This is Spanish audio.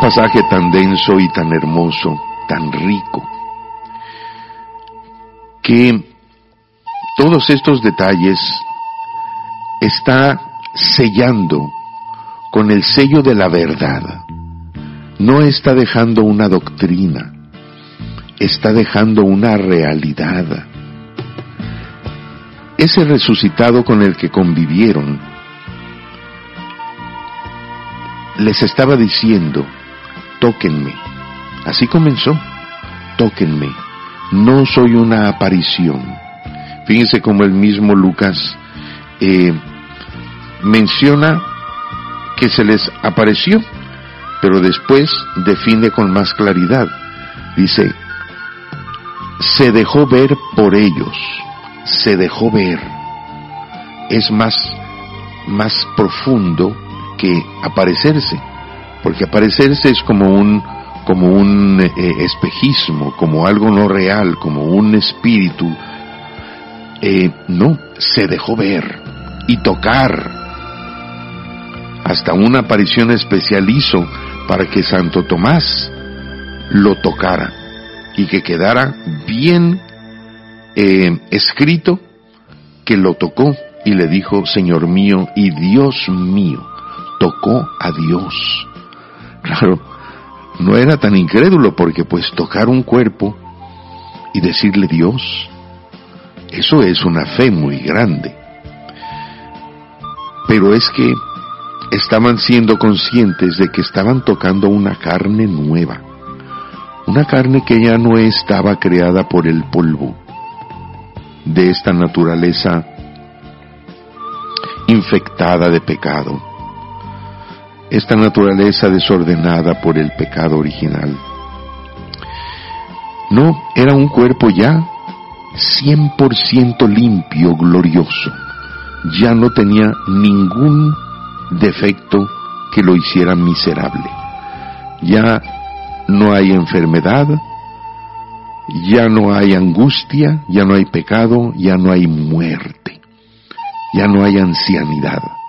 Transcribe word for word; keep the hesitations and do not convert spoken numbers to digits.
pasaje tan denso y tan hermoso, tan rico, que todos estos detalles está sellando con el sello de la verdad. No está dejando una doctrina, está dejando una realidad. Ese resucitado con el que convivieron les estaba diciendo: tóquenme. Así comenzó: tóquenme, no soy una aparición. Fíjense cómo el mismo Lucas eh, menciona que se les apareció, pero después define con más claridad. Dice: se dejó ver por ellos, se dejó ver. Es más, más profundo que aparecerse, porque aparecerse es como un, como un eh, espejismo, como algo no real, como un espíritu. Eh, no, se dejó ver y tocar. Hasta una aparición especial hizo para que Santo Tomás lo tocara y que quedara bien eh, escrito que lo tocó y le dijo: Señor mío y Dios mío. Tocó a Dios. Claro, no era tan incrédulo, porque pues tocar un cuerpo y decirle Dios, eso es una fe muy grande. Pero es que estaban siendo conscientes de que estaban tocando una carne nueva, una carne que ya no estaba creada por el polvo de esta naturaleza infectada de pecado, esta naturaleza desordenada por el pecado original. No, era un cuerpo ya cien por ciento limpio, glorioso. Ya no tenía ningún defecto que lo hiciera miserable. Ya no hay enfermedad, ya no hay angustia, ya no hay pecado, ya no hay muerte, ya no hay ancianidad.